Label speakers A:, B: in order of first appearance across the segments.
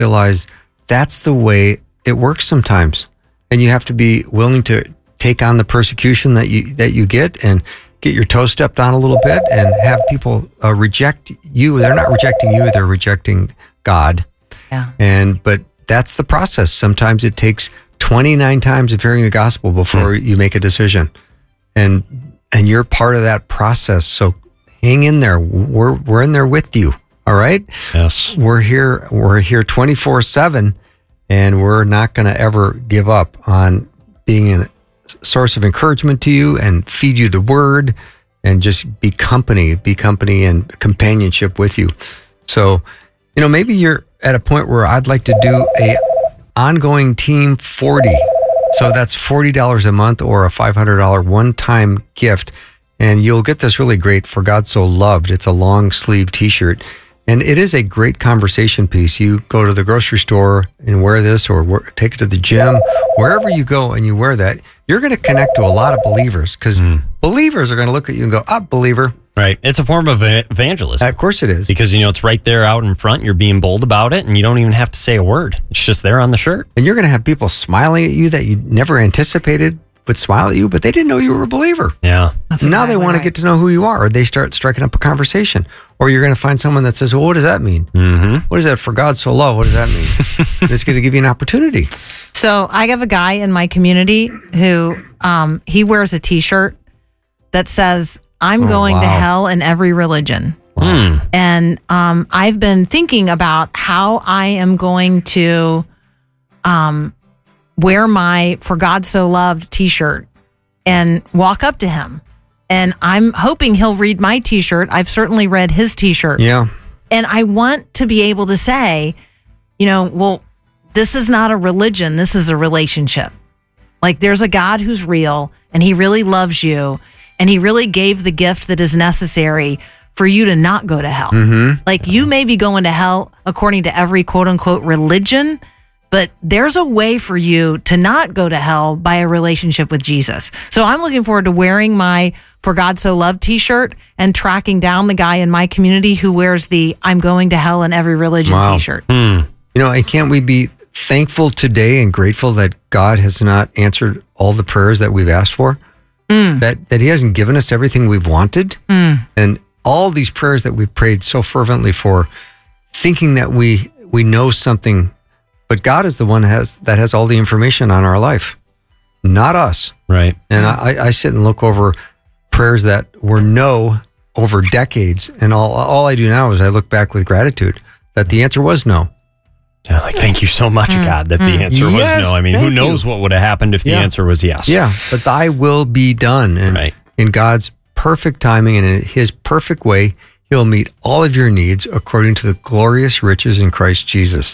A: realize that's the way it works sometimes. And you have to be willing to take on the persecution that you get and get your toe stepped on a little bit and have people reject you. They're not rejecting you, they're rejecting God.
B: Yeah.
A: But that's the process. Sometimes it takes 29 times of hearing the gospel before you make a decision. And you're part of that process. So hang in there. We're in there with you. All right?
C: Yes.
A: We're here 24/7, and we're not going to ever give up on being a source of encouragement to you and feed you the word and just be company and companionship with you. So, maybe you're at a point where I'd like to do a ongoing team 40. So that's $40 a month or a $500 one-time gift. And you'll get this really great For God So Loved. It's a long sleeve t-shirt. And it is a great conversation piece. You go to the grocery store and wear this, or take it to the gym, wherever you go and you wear that, you're going to connect to a lot of believers, because believers are going to look at you and go, believer.
C: Right. It's a form of evangelism.
A: Of course it is.
C: Because, it's right there out in front. You're being bold about it, and you don't even have to say a word. It's just there on the shirt.
A: And you're going to have people smiling at you that you never anticipated would smile at you, but they didn't know you were a believer.
C: Yeah.
A: Now they want to get to know who you are, or they start striking up a conversation. Or you're going to find someone that says, well, what does that mean?
C: Mm-hmm.
A: What is that? For God so loved? What does that mean? It's going to give you an opportunity.
B: So I have a guy in my community who he wears a t-shirt that says, I'm going to hell in every religion.
C: Wow.
B: And I've been thinking about how I am going to wear my For God So Loved t-shirt and walk up to him. And I'm hoping he'll read my t-shirt. I've certainly read his t-shirt.
A: Yeah.
B: And I want to be able to say, well, this is not a religion. This is a relationship. Like, there's a God who's real, and he really loves you, and he really gave the gift that is necessary for you to not go to hell.
A: Mm-hmm.
B: Like, you may be going to hell according to every quote unquote religion, but there's a way for you to not go to hell by a relationship with Jesus. So I'm looking forward to wearing my For God So Loved t-shirt and tracking down the guy in my community who wears the I'm going to hell in every religion t-shirt.
A: And can't we be thankful today and grateful that God has not answered all the prayers that we've asked for? That he hasn't given us everything we've wanted? And all these prayers that we've prayed so fervently for, thinking that we know something, but God is the one that has all the information on our life, not us.
C: Right.
A: And I sit and look over prayers that were no over decades, and all I do now is I look back with gratitude that the answer was no.
C: Yeah, thank you so much, God, that the answer was no. I mean, who knows what would have happened if the answer was yes.
A: Yeah, but thy will be done. And in God's perfect timing and in his perfect way, he'll meet all of your needs according to the glorious riches in Christ Jesus.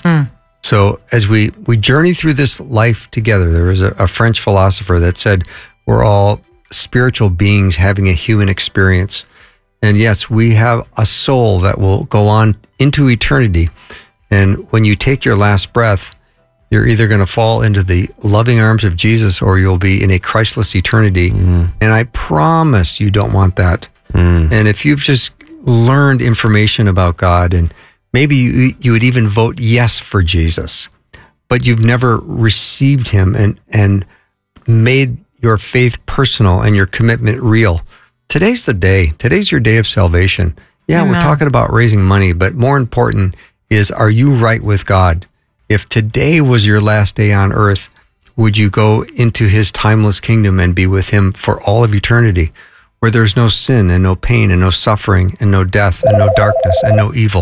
A: So as we journey through this life together, there was a French philosopher that said, we're all spiritual beings having a human experience. And yes, we have a soul that will go on into eternity. And when you take your last breath, you're either going to fall into the loving arms of Jesus or you'll be in a Christless eternity. And I promise you don't want that. And if you've just learned information about God, and maybe you would even vote yes for Jesus, but you've never received him and made your faith personal and your commitment real, today's the day. Today's your day of salvation. Yeah, we're talking about raising money, but more important is, are you right with God? If today was your last day on earth, would you go into his timeless kingdom and be with him for all of eternity, where there's no sin and no pain and no suffering and no death and no darkness and no evil?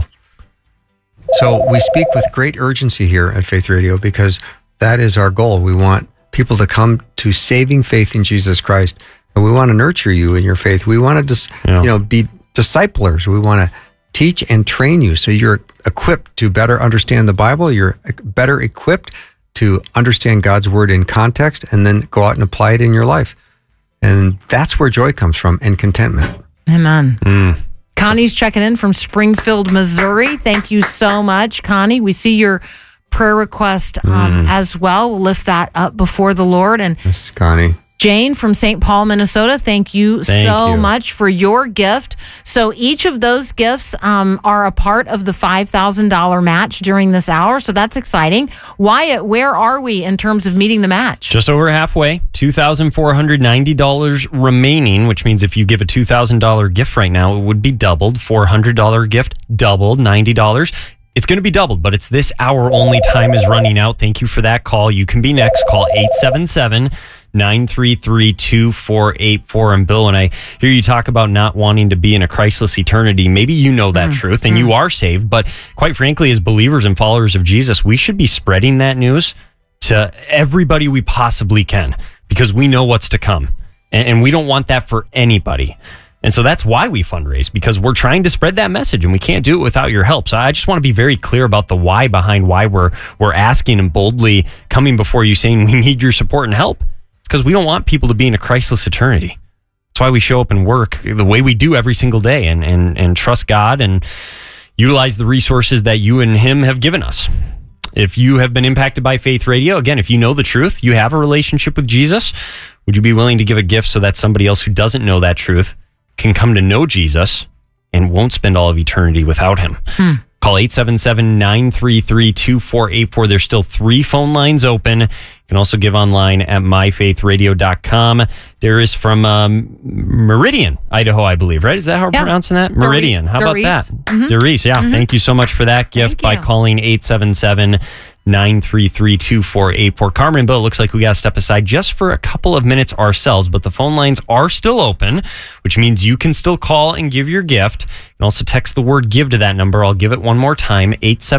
A: So we speak with great urgency here at Faith Radio because that is our goal. We want people to come to saving faith in Jesus Christ, and we want to nurture you in your faith. We want to be disciplers. We want to teach and train you so you're equipped to better understand the Bible. You're better equipped to understand God's word in context and then go out and apply it in your life. And that's where joy comes from, and contentment.
B: Amen. Connie's checking in from Springfield, Missouri. Thank you so much, Connie. We see your prayer request as well. We'll lift that up before the Lord. And
A: yes, Connie.
B: Jane from St. Paul, Minnesota, thank you so much for your gift. So each of those gifts are a part of the $5,000 match during this hour. So that's exciting. Wyatt, where are we in terms of meeting the match?
C: Just over halfway, $2,490 remaining, which means if you give a $2,000 gift right now, it would be doubled. $400 gift, doubled, $90. It's going to be doubled, but it's this hour only. Time is running out. Thank you for that call. You can be next. Call 877-933-2484. And Bill, when I hear you talk about not wanting to be in a Christless eternity, maybe you know that truth and you are saved. But quite frankly, as believers and followers of Jesus, we should be spreading that news to everybody we possibly can, because we know what's to come. And we don't want that for anybody. And so that's why we fundraise, because we're trying to spread that message, and we can't do it without your help. So I just want to be very clear about the why behind why we're asking and boldly coming before you saying we need your support and help. It's because we don't want people to be in a Christless eternity. That's why we show up and work the way we do every single day and trust God and utilize the resources that you and Him have given us. If you have been impacted by Faith Radio, again, if you know the truth, you have a relationship with Jesus, would you be willing to give a gift so that somebody else who doesn't know that truth can come to know Jesus and won't spend all of eternity without Him? Call 877-933-2484. There's still 3 phone lines open. You can also give online at myfaithradio.com. There is from Meridian, Idaho, I believe, right? Is that how we're pronouncing that? Meridian. How about that? Derice, Thank you so much for that gift by calling 877-933-2484. Carmen and Bill, it looks like we got to step aside just for a couple of minutes ourselves, but the phone lines are still open, which means you can still call and give your gift. You can also text the word GIVE to that number. I'll give it one more time,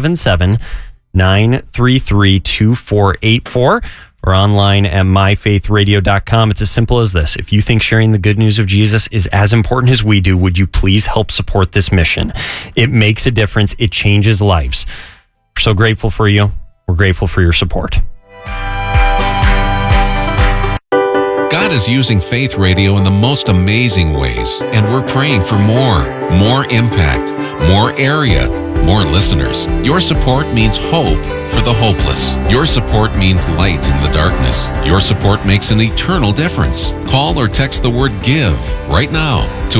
C: 877-933-2484, or online at myfaithradio.com. It's as simple as this. If you think sharing the good news of Jesus is as important as we do, would you please help support this mission? It makes a difference. It changes lives. We're so grateful for you. We're grateful for your support.
D: God is using Faith Radio in the most amazing ways, and we're praying for more impact, more area, more listeners. Your support means hope for the hopeless. Your support means light in the darkness. Your support makes an eternal difference. Call or text the word GIVE right now to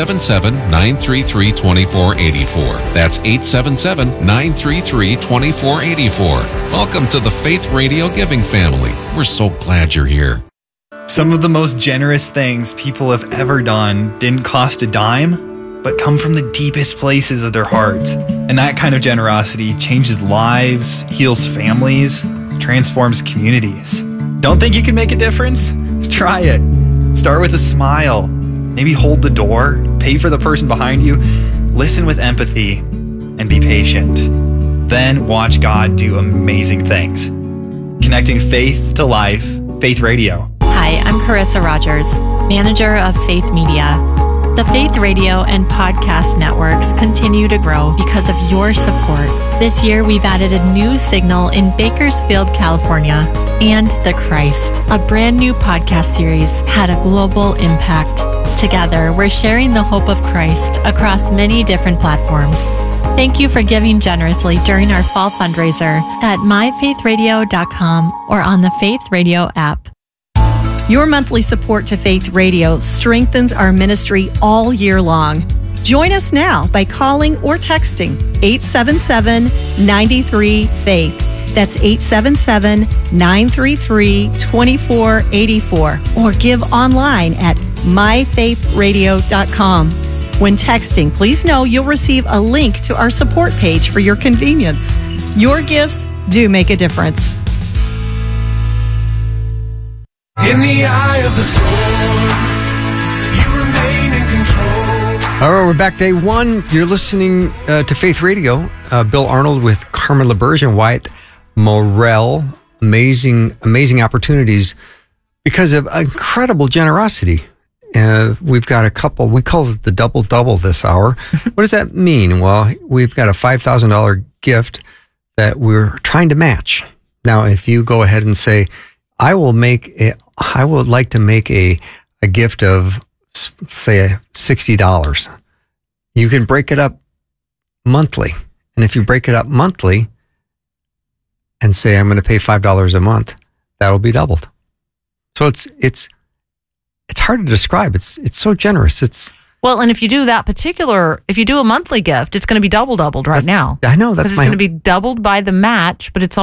D: 877-933-2484. That's 877-933-2484. Welcome to the Faith Radio Giving family. We're so glad you're here.
E: Some of the most generous things people have ever done didn't cost a dime, but come from the deepest places of their hearts. And that kind of generosity changes lives, heals families, transforms communities. Don't think you can make a difference? Try it. Start with a smile. Maybe hold the door, pay for the person behind you, listen with empathy, and be patient. Then watch God do amazing things. Connecting faith to life, Faith Radio.
F: Hi, I'm Carissa Rogers, manager of Faith Media. The Faith Radio and podcast networks continue to grow because of your support. This year, we've added a new signal in Bakersfield, California, and The Christ, a brand new podcast series, had a global impact. Together, we're sharing the hope of Christ across many different platforms. Thank you for giving generously during our fall fundraiser at myfaithradio.com or on the Faith Radio app.
G: Your monthly support to Faith Radio strengthens our ministry all year long. Join us now by calling or texting 877-93-FAITH. That's 877-933-2484. Or give online at myfaithradio.com. When texting, please know you'll receive a link to our support page for your convenience. Your gifts do make a difference.
H: In the eye of the storm, you remain in control.
A: All right, we're back day one. You're listening to Faith Radio. Bill Arnold with Carmen LaBerge and Wyatt Morrell. Amazing opportunities because of incredible generosity. We've got a couple, we call it the double-double this hour. What does that mean? Well, we've got a $5,000 gift that we're trying to match. Now, if you go ahead and say, I would like to make a gift of, say, $60. You can break it up monthly. And if you break it up monthly and say, I'm going to pay $5 a month, that'll be doubled. So it's it's hard to describe. It's so generous.
B: Well, and if you do if you do a monthly gift, it's going to be doubled right now.
A: I know.
B: It's going to be doubled by the match, but it's